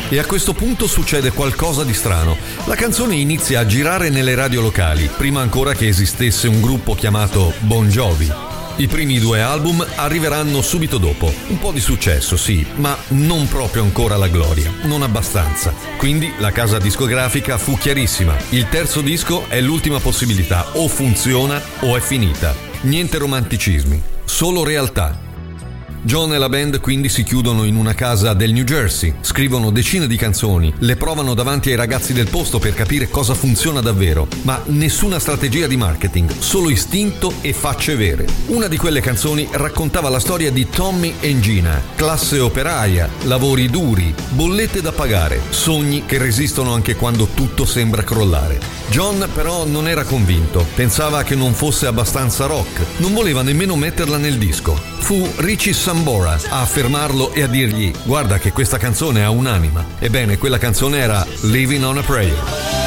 E a questo punto succede qualcosa di strano. La canzone inizia a girare nelle radio locali, prima ancora che esistesse un gruppo chiamato Bon Jovi. I primi 2 album arriveranno subito dopo. Un po' di successo, sì, ma non proprio ancora la gloria, non abbastanza. Quindi la casa discografica fu chiarissima. Il terzo disco è l'ultima possibilità, o funziona o è finita. Niente romanticismi, solo realtà. John e la band quindi si chiudono in una casa del New Jersey, scrivono decine di canzoni, le provano davanti ai ragazzi del posto per capire cosa funziona davvero, ma nessuna strategia di marketing, solo istinto e facce vere. Una di quelle canzoni raccontava la storia di Tommy e Gina, classe operaia, lavori duri, bollette da pagare, sogni che resistono anche quando tutto sembra crollare. John però non era convinto, pensava che non fosse abbastanza rock, non voleva nemmeno metterla nel disco. Fu Richie Sambora a affermarlo e a dirgli: guarda che questa canzone ha un'anima. Ebbene, quella canzone era Living on a Prayer.